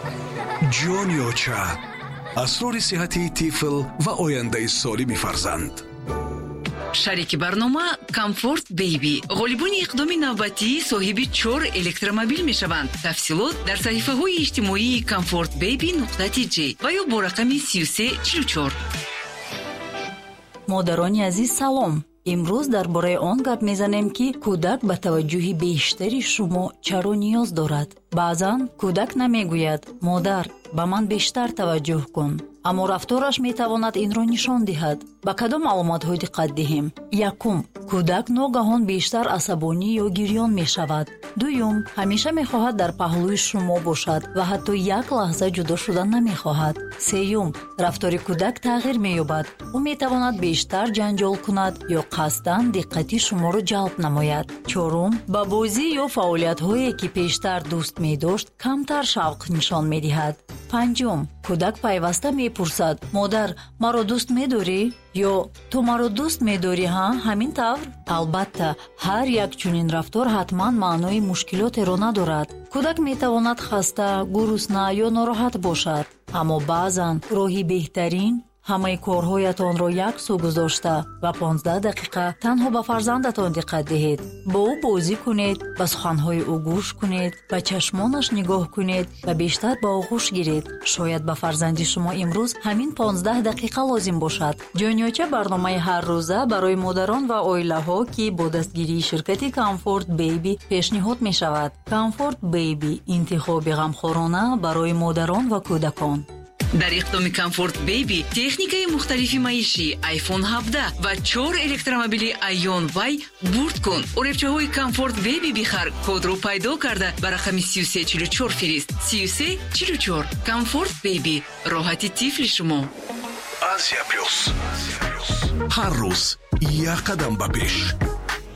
جونیوچا اسرار صحتی طفل و آینده سالم فرزند. شریک برنامه کامفورت بیبی غالبانی اقدام نوبتی صاحب 4 الکترومبیل می شوند. تفصیلات در صحیفه های اجتماعی comfortbaby.tg و یا با رقم 3344. مادرانی عزیز سلام. امروز درباره آن گپ میزنیم که کودک به توجه بیشتری شما چرا نیاز دارد. بعضن کودک نمیگوید مادر به من بیشتر توجه کن، اما رفتارش میتواند این را نشان دهد. به کدام علامت های دقت دهیم؟ یکم، کودک ناگهان بیشتر عصبانی یا گریان می شود. دوم، همیشه می خواهد در پهلوی شما باشد و حتی یک لحظه جدا شدن نمی خواهد. سوم، رفتار کودک تغییر می یابد. او می تواند بیشتر جنجال کند یا قصداً دقت شما را جلب نماید. چهارم، با بازی یا فعالیت هایی که پیشتر دوست می داشت کمتر شوق نشان می دهد. پنجم، کودک پیوسته می پرسد مادر مرا دوست می داری؟ یا تو مرا دوست می داری ها؟ همین طور؟ البته هر یک چنین رفتار حتما معنای مشکلات را ندارد. کودک می تواند خسته، گرسنه یا ناراحت باشد، اما بعضا راهی بهترین همه کارهایتان را یک سو گذاشته و 15 دقیقه تنها به فرزندتان دقت دهید. با او بازی کنید، به سخنهای او گوش کنید، به چشمانش نگاه کنید و بیشتر با او گوش گیرید. شاید به فرزند شما امروز همین 15 دقیقه لازم باشد. جونیوچا برنامه هر روزه برای مادران و عائله ها که با دستگیری شرکت کامفورت بیبی پیشنهاد می شود. کامفورت بیبی، انتخاب غمخوارانه برای مادران و کودکان. در اقدام کامفورت بیبی تکنیکای مختلفی معیشی آیفون 17 و 4 الکترومبیل ایون وای برد کن. عربچه های کامفورت بیبی بخر، کد رو پیدا کرده بر رقم 3344 فرست. 3344 کامفورت بیبی، راحتی طفل شما. آسیا پلوس، هر روز یک قدم به پیش.